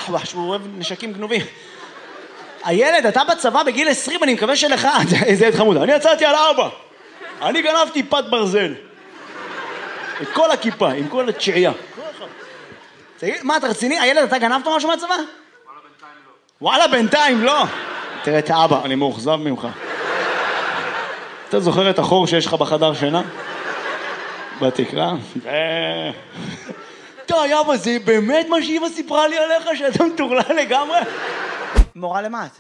אחווה, שהוא אוהב נשקים גנובים. הילד, אתה בצבא בגיל 20, אני מקווה שלך, איזה ילד חמוד, אני יצאתי על אבא, אני גנבתי פת ברזל. את כל הכיפה, עם כל התשיעייה. מה, אתה רציני? הילד, אתה גנבת משהו מהצבא? וואלה, בינתיים לא. תראה את האבא, אני מאוכזב ממך. אתה זוכר את החור שיש לך בחדר שינה? בתקרה? די, אבא, זה באמת מה שאימא סיפרה לי עליך, שאתה מטורלל לגמרי? מורה למה את?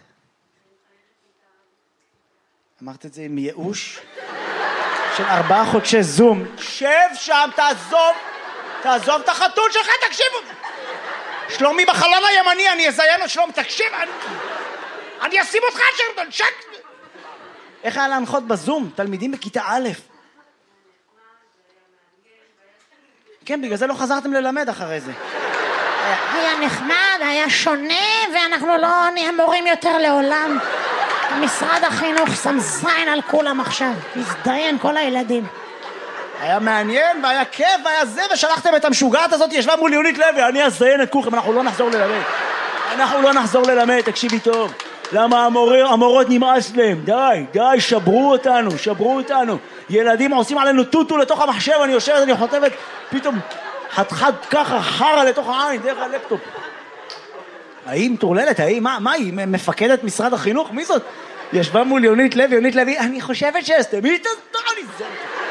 אמרת את זה עם ייאוש? של 4 חודשי זום. שב שם, תעזוב את החתול שלך, תקשיבו. שלומי בחלון הימני, אני אזיין לו. שלומי, תקשיב, אני אשים אותך שרדון, שק. איך היה להנחות בזום? תלמידים בכיתה א'. כן, בגלל זה לא חזרתם ללמד אחרי זה. היה נחמד, היה שונה, ואנחנו לא נהיה מורים יותר לעולם. משרד החינוך שם זין על כולם עכשיו. הזדיין כל הילדים. היה מעניין, והיה כיף, והיה זה, ושלחתם את המשוגעת הזאת, ישבה מול יונית לוי, אני אזיין את כולכם, אנחנו לא נחזור ללמד. תקשיבי טוב. למה המורות נמאס להם? די, שברו אותנו. ילדים עושים עלינו טוטו לתוך המחשב, אני יושבת, אני חוטבת, פתאום חד ככה חרה לתוך העין, דרך הלפטופ. ההיא מטורללת, מה היא? מפקדת משרד החינוך? מי זאת? ישבה מול יונית לוי, אני חושבת שהסתמית, אני זרת.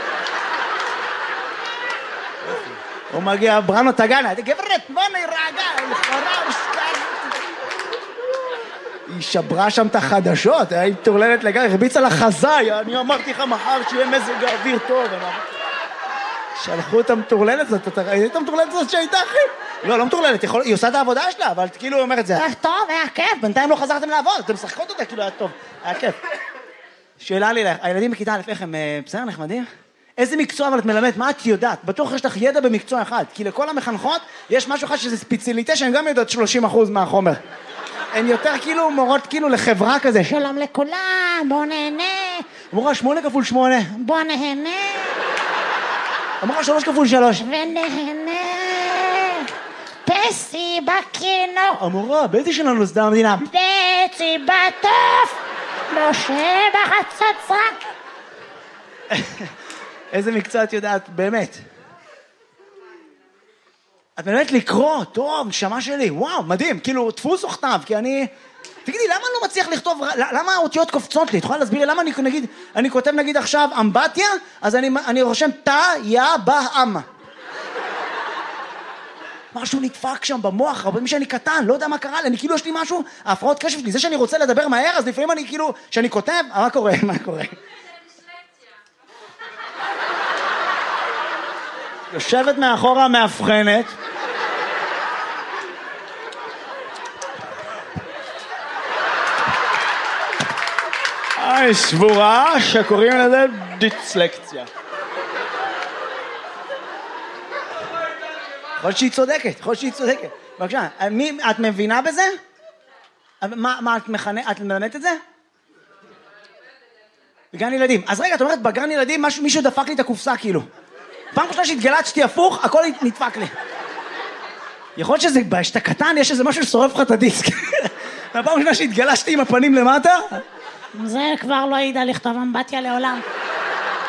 הוא מגיע, בראנו תגנה, גברת, בוא נרגע, לכאורה, היא שברה שם את החדשות, היא מטורללת לגמרי, הרביצה לחזאי, אני אמרתי לך מחר שיהיה מזג האוויר טוב, שלחו את המטורללת הזאת, אתה ראית את המטורללת הזאת שהייתה אחי? לא מטורללת, היא עושה את העבודה שלה, אבל כאילו היא אומרת, זה היה טוב, היה כיף, בינתיים לא חזרתם לעבוד, אתם משחקות אותה, כאילו היה טוב, היה כיף. שאלה לי לך, הילדים בכיתה א', איך הם בסדר, נחמדים? איזה מקצוע אבל את מלמדת? מה את יודעת? בטוח יש לך ידע במקצוע אחד, כי לכל המחנכות יש משהו אחד שזה ספציאליטה שהן גם יודעות 30% מהחומר. הן יותר כאילו מורות כאילו לחברה כזה. שלום לכולם, בוא נהנה. אמורה 8 כפול 8. בוא נהנה. אמורה 3 כפול 3. ונהנה. פסי בקינו. אמורה, באיזה שנה נוסדה המדינה? פסי בטוף. משה בחצוצרה. איזה מקצוע את יודעת, באמת? את באמת לקרוא, טוב, נשמה שלי, וואו, מדהים, כאילו, תפוס וכתב, כי אני... תגידי, למה אני לא מצליח לכתוב, למה האותיות קופצות לי? את יכולה להסביר לי למה אני כותב נגיד עכשיו אמבטיה, אז אני רושם תא, יא, בא, אמא. משהו נדפק שם במוח, אבל מי שאני קטן, לא יודע מה קרה לי, אני כאילו יש לי משהו, ההפרעות קשב שלי, זה שאני רוצה לדבר מהר, אז לפעמים אני כאילו, שאני כותב, מה קורה? יושבת מאחורה מאבחנת. שבורה שקוראים לזה דיסלקציה. יכול שהיא צודקת. בבקשה, את מבינה בזה? מה את מלמדת את זה? בגן ילדים. אז רגע, את אומרת, בגן ילדים מישהו דפק לי את הקופסה כאילו. פעם ראשונה שהתגלת שתי הפוך, הכל נדפק לי. יכול להיות שאתה קטן, יש איזה משהו ששורף לך את הדיסק. הפעם ראשונה שהתגלשתי עם הפנים למטה. זה כבר לא ידע לכתוב אמבטיה לעולם.